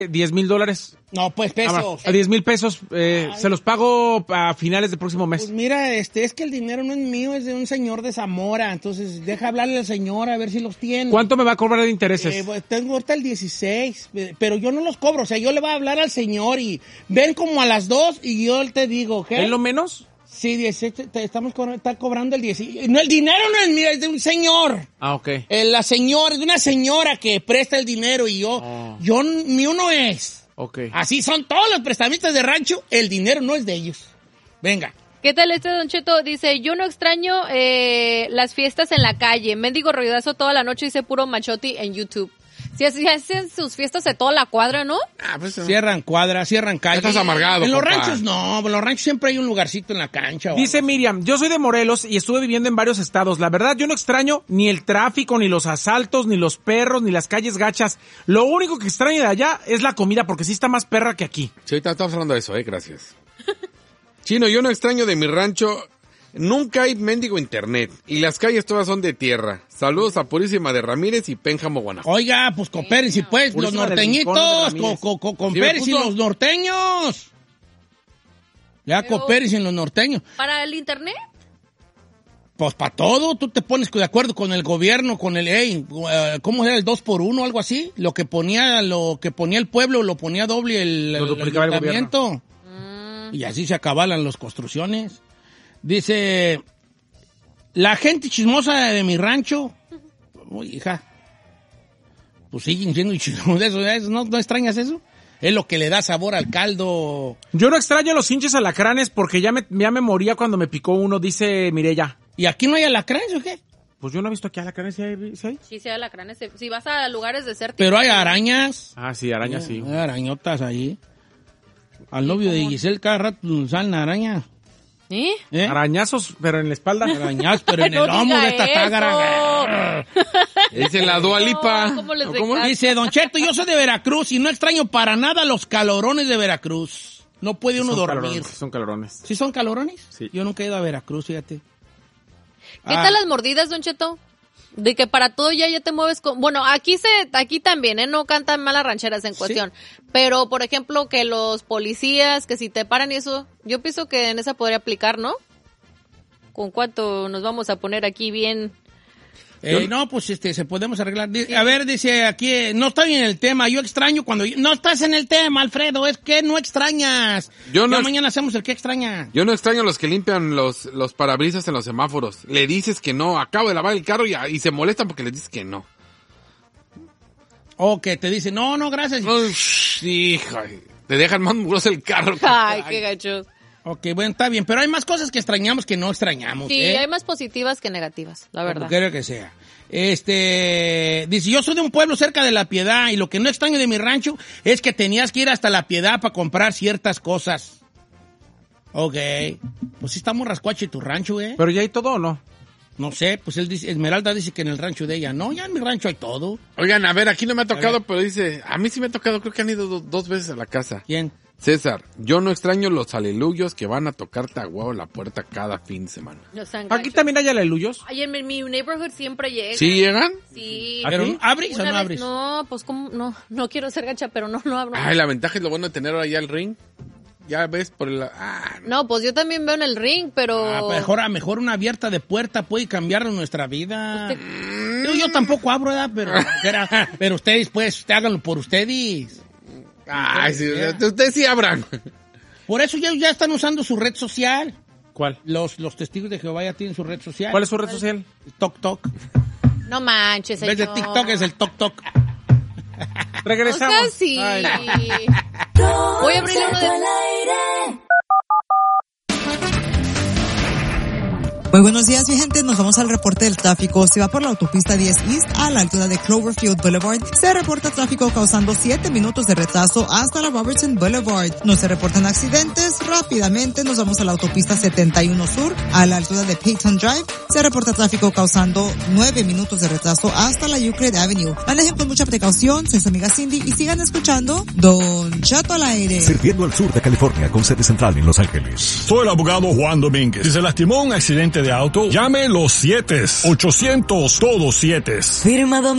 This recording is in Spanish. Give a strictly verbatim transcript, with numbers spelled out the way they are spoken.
diez mil dólares. No, pues pesos. Ah, a diez mil pesos. Eh, se los pago a finales del próximo mes. Pues mira, este, es que el dinero no es mío, es de un señor de Zamora. Entonces, deja hablarle al señor a ver si los tiene. ¿Cuánto me va a cobrar de intereses? Eh, pues, tengo ahorita el dieciséis, pero yo no los cobro. O sea, yo le voy a hablar al señor y ven como a las dos y yo te digo, ¿ok? ¿Es lo menos? Sí, dieciséis, te estamos co- está cobrando el dieciséis. No, el dinero no es mío, es de un señor. Ah, ok. Eh, la señora, es de una señora que presta el dinero y yo, Oh. yo, mío no es. Ok. Así son todos los prestamistas de rancho, el dinero no es de ellos. Venga. ¿Qué tal este Don Cheto? Dice, yo no extraño eh, las fiestas en la calle. Mendigo ruidazo toda la noche, dice puro machoti en YouTube. Si así hacen sus fiestas de toda la cuadra, ¿no? Ah, pues, Cierran cuadras, cierran calles. Estás amargado, En los papá. ranchos no, en los ranchos siempre hay un lugarcito en la cancha. o Dice algo. Miriam, yo soy de Morelos y estuve viviendo en varios estados. La verdad, yo no extraño ni el tráfico, ni los asaltos, ni los perros, ni las calles gachas. Lo único que extraño de allá es la comida, porque sí está más perra que aquí. Sí, ahorita estamos hablando de eso, eh, gracias. Chino, yo no extraño de mi rancho. Nunca hay mendigo internet. Y las calles todas son de tierra. Saludos a Purísima de Ramírez y Pénjamo, Guanajuato. Oiga, pues coopérense, pues, los Purísima del Rincón de norteñitos, Ramírez. co, co, co, Sí, coopérense me puso. los norteños. Ya Pero- coopérense los norteños. ¿Para el internet? Pues para todo, tú te pones de acuerdo con el gobierno, con el, hey, eh, ¿cómo era el dos por uno, algo así? Lo que ponía, lo que ponía el pueblo, lo ponía doble el, Lo el duplicaba el ayuntamiento. Y así se acabalan las construcciones. Dice, la gente chismosa de mi rancho, uy, hija, pues siguen siendo chismosos de eso, ¿eh? ¿No, ¿no extrañas eso? Es lo que le da sabor al caldo. Yo no extraño los hinches alacranes porque ya me, ya me moría cuando me picó uno, dice Mireya. ¿Y aquí no hay alacranes o qué? Pues yo no he visto aquí alacranes, ¿sí hay? ¿Sí hay? Sí, sí, alacranes. Si vas a lugares desérticos. Pero hay arañas. Ah, sí, arañas, sí. Hay arañotas ahí. Al novio de Giselle cada rato salen arañas. ¿Eh? ¿Eh? Arañazos, pero en la espalda. Arañas, pero en No el lomo diga de esta eso. tágara. Dice la Dua Lipa. No, ¿cómo les ¿O cómo? encanta? Dice, Don Cheto, yo soy de Veracruz y no extraño para nada los calorones de Veracruz. No puede uno Son dormir. calorones, son calorones. ¿Sí son calorones? Sí. Yo nunca he ido a Veracruz, fíjate. ¿Qué Ah. tal las mordidas, Don Cheto? De que para todo ya ya te mueves con... Bueno, aquí se aquí también, ¿eh? No cantan malas rancheras en cuestión. Pero, por ejemplo, que los policías, que si te paran y eso, yo pienso que en esa podría aplicar, ¿no? ¿Con cuánto nos vamos a poner aquí bien? Eh, no, pues este, se podemos arreglar. Dice- A ver, dice aquí, eh, no estoy en el tema, yo extraño cuando... No estás en el tema, Alfredo, es que no extrañas. Yo no Ya ex- mañana hacemos el que extraña. Yo no extraño a los que limpian los, los parabrisas en los semáforos. Le dices que no, acabo de lavar el carro y, y se molestan porque les dices que no. O que te dice, no, no, gracias. Uy, hija, te dejan más mugroso el carro. que- Ay, qué gachos. Ok, bueno, está bien, pero hay más cosas que extrañamos que no extrañamos, Sí, ¿eh? hay más positivas que negativas, la verdad. Como quiera que sea. Este, dice, yo soy de un pueblo cerca de La Piedad y lo que no extraño de mi rancho es que tenías que ir hasta La Piedad para comprar ciertas cosas. Ok. Pues sí está muy rascuache tu rancho, ¿eh? ¿Pero ya hay todo o no? No sé, pues él dice, Esmeralda dice que en el rancho de ella, no, ya en mi rancho hay todo. Oigan, a ver, aquí no me ha tocado, ver. pero dice, a mí sí me ha tocado, creo que han ido do- dos veces a la casa. ¿Quién? César, yo no extraño los aleluyos que van a tocarte a huevo la puerta cada fin de semana. No sean Aquí gachos. también hay aleluyos. Ay, en mi, mi neighborhood siempre llega. ¿Sí llegan? Sí. Pero, ¿Sí? ¿abres o Una no vez- abres? No, pues como, no, no quiero ser gacha, pero no, no abro. Ay, la ventaja es lo bueno de tener ahora ya el ring. Ya ves por el... Ah, no. No, pues yo también veo en el ring, pero... Ah, pues mejor, a mejor una abierta de puerta puede cambiar nuestra vida. Yo, yo tampoco abro, ¿verdad? Pero, pero, pero ustedes, pues, usted háganlo por ustedes. Ay, sí, ustedes sí abran. Por eso ya, ya están usando su red social. ¿Cuál? Los, los testigos de Jehová ya tienen su red social. ¿Cuál es su red social? Tok Tok. No manches, En vez de señor. TikTok es el Tok Tok. O Regresamos. sea, sí. Ay, Voy a abrirle uno de... Muy buenos días, mi gente. Nos vamos al reporte del tráfico. Si va por la autopista diez East a la altura de Cloverfield Boulevard, se reporta tráfico causando siete minutos de retraso hasta la Robertson Boulevard. No se reportan accidentes. Rápidamente nos vamos a la autopista setenta y uno Sur a la altura de Peyton Drive. Se reporta tráfico causando nueve minutos de retraso hasta la Euclid Avenue. Manejen con mucha precaución. Soy su amiga Cindy y sigan escuchando Don Cheto al aire. Sirviendo al sur de California con sede central en Los Ángeles. Soy el abogado Juan Domínguez. Si se lastimó un accidente de auto, llame los siete, ochocientos, todos siete. Firma